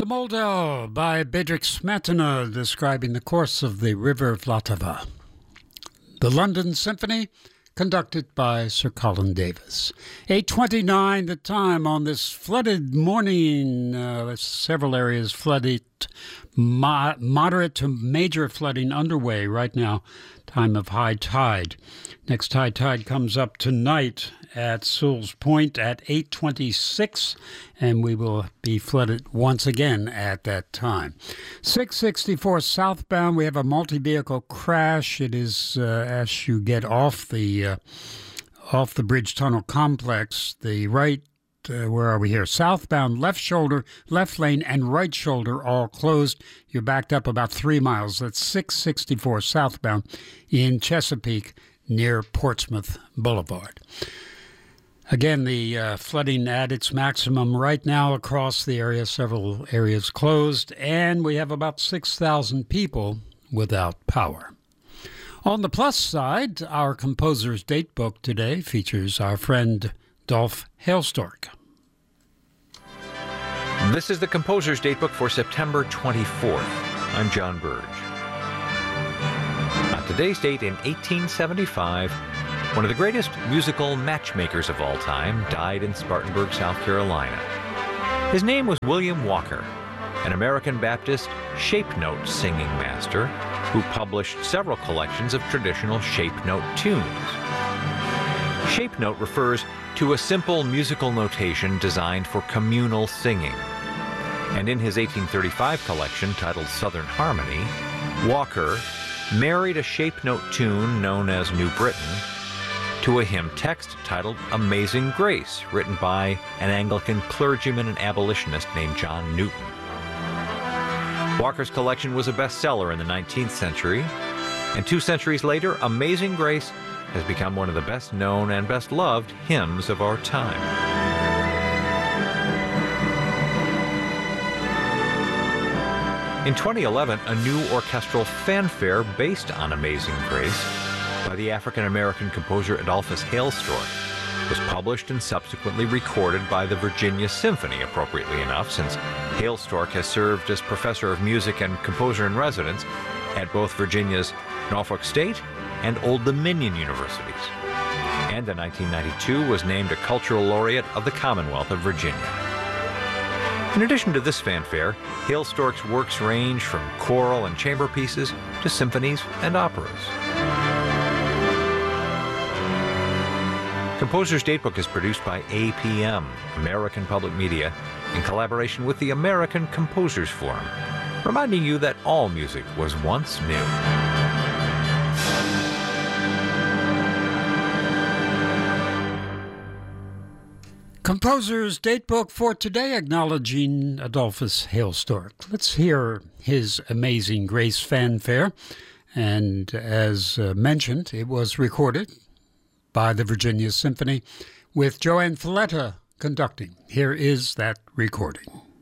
The Moldau by Bedřich Smetana, describing the course of the river Vltava. The London Symphony, conducted by Sir Colin Davis. 8:29 the time on this flooded morning. Several areas flooded. Moderate to major flooding underway right now. Time of high tide. Next high tide comes up tonight at Sewell's Point at 8:26, and we will be flooded once again at that time. 664 southbound, we have a multi-vehicle crash. It is as you get off the bridge tunnel complex, the right. Where are we here? Southbound, left shoulder, left lane, and right shoulder all closed. You're backed up about 3 miles. That's 664 southbound in Chesapeake near Portsmouth Boulevard. Again, the flooding at its maximum right now across the area, several areas closed, and we have about 6,000 people without power. On the plus side, our composer's datebook today features our friend Dolph Hailstork. This is the Composer's Datebook for September 24th. I'm John Burge. On today's date in 1875, one of the greatest musical matchmakers of all time died in Spartanburg, South Carolina. His name was William Walker, an American Baptist shape note singing master who published several collections of traditional shape note tunes. Shape note refers to a simple musical notation designed for communal singing. And in his 1835 collection titled Southern Harmony, Walker married a shape note tune known as New Britain to a hymn text titled Amazing Grace, written by an Anglican clergyman and abolitionist named John Newton. Walker's collection was a bestseller in the 19th century, and 2 centuries later, Amazing Grace has become one of the best known and best loved hymns of our time. In 2011, a new orchestral fanfare based on Amazing Grace by the African-American composer Adolphus Hailstork was published and subsequently recorded by the Virginia Symphony, appropriately enough, since Hailstork has served as professor of music and composer in residence at both Virginia's Norfolk State and Old Dominion universities, and in 1992 was named a Cultural Laureate of the Commonwealth of Virginia. In addition to this fanfare, Hailstork's works range from choral and chamber pieces to symphonies and operas. Composer's Datebook is produced by APM, American Public Media, in collaboration with the American Composers Forum, reminding you that all music was once new. Composer's Datebook for today, acknowledging Adolphus Hailstork. Let's hear his Amazing Grace fanfare. And as mentioned, it was recorded by the Virginia Symphony with Joanne Falletta conducting. Here is that recording.